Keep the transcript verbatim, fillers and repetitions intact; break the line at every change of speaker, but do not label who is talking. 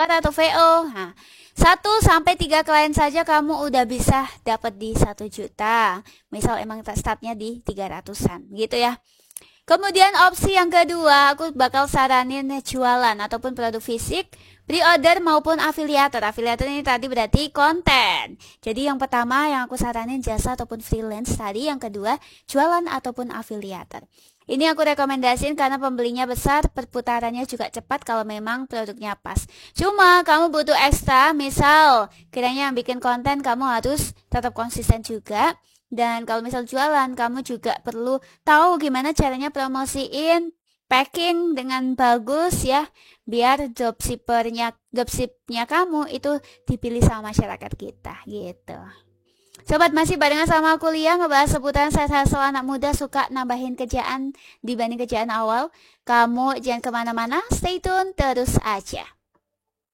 R atau V O. Nah, satu sampai tiga klien saja kamu udah bisa dapat di satu juta. Misal emang startnya di tiga ratusan gitu ya. Kemudian opsi yang kedua, aku bakal saranin jualan ataupun produk fisik, pre-order maupun afiliator. Afiliator ini tadi berarti konten. Jadi yang pertama yang aku saranin jasa ataupun freelance tadi, yang kedua jualan ataupun afiliator. Ini aku rekomendasiin karena pembelinya besar, perputarannya juga cepat kalau memang produknya pas. Cuma kamu butuh ekstra, misal kiranya yang bikin konten kamu harus tetap konsisten juga. Dan kalau misal jualan, kamu juga perlu tahu gimana caranya promosiin, packing dengan bagus ya, biar dropshippernya, dropshipnya kamu itu dipilih sama masyarakat kita gitu. Sobat, masih barengan sama kuliah ngebahas seputaran side hustle anak muda suka nambahin kerjaan dibanding kerjaan awal. Kamu jangan kemana-mana, stay tune terus aja.